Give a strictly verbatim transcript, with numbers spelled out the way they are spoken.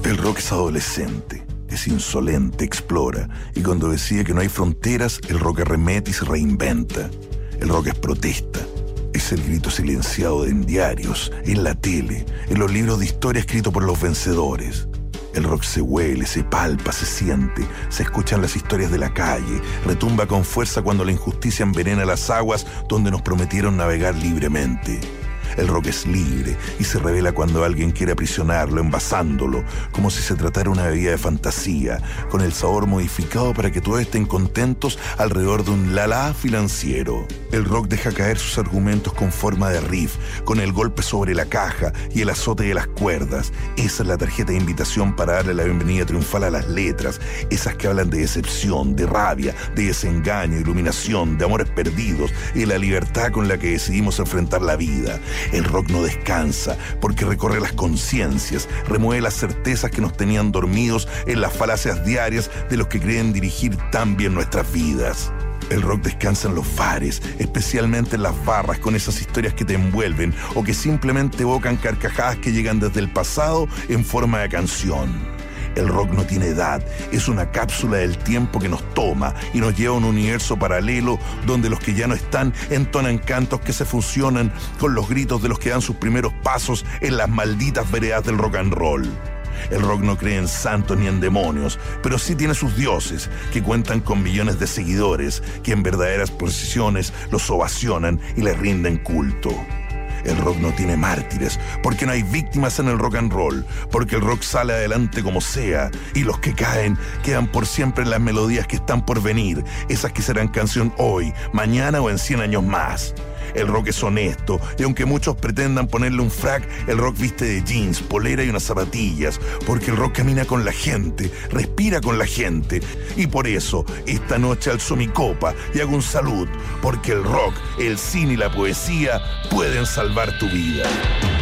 El rock es adolescente, es insolente, explora, y cuando decide que no hay fronteras, el rock arremete y se reinventa. El rock es protesta, es el grito silenciado en diarios, en la tele, en los libros de historia escritos por los vencedores. El rock se huele, se palpa, se siente, se escuchan las historias de la calle, retumba con fuerza cuando la injusticia envenena las aguas donde nos prometieron navegar libremente. El rock es libre y se revela cuando alguien quiere aprisionarlo, envasándolo, como si se tratara una bebida de fantasía, con el sabor modificado para que todos estén contentos alrededor de un lalá financiero. El rock deja caer sus argumentos con forma de riff, con el golpe sobre la caja y el azote de las cuerdas. Esa es la tarjeta de invitación para darle la bienvenida triunfal a las letras, esas que hablan de decepción, de rabia, de desengaño, iluminación, de amores perdidos y la libertad con la que decidimos enfrentar la vida. El rock no descansa porque recorre las conciencias, remueve las certezas que nos tenían dormidos en las falacias diarias de los que creen dirigir tan bien nuestras vidas. El rock descansa en los bares, especialmente en las barras, con esas historias que te envuelven o que simplemente evocan carcajadas que llegan desde el pasado en forma de canción. El rock no tiene edad, es una cápsula del tiempo que nos toma y nos lleva a un universo paralelo donde los que ya no están entonan cantos que se fusionan con los gritos de los que dan sus primeros pasos en las malditas veredas del rock and roll. El rock no cree en santos ni en demonios, pero sí tiene sus dioses, que cuentan con millones de seguidores, que en verdaderas procesiones los ovacionan y les rinden culto. El rock no tiene mártires, porque no hay víctimas en el rock and roll, porque el rock sale adelante como sea, y los que caen quedan por siempre en las melodías que están por venir, esas que serán canción hoy, mañana o en cien años más. El rock es honesto, y aunque muchos pretendan ponerle un frac, el rock viste de jeans, polera y unas zapatillas, porque el rock camina con la gente, respira con la gente, y por eso esta noche alzo mi copa y hago un salud, porque el rock, el cine y la poesía pueden salvar tu vida.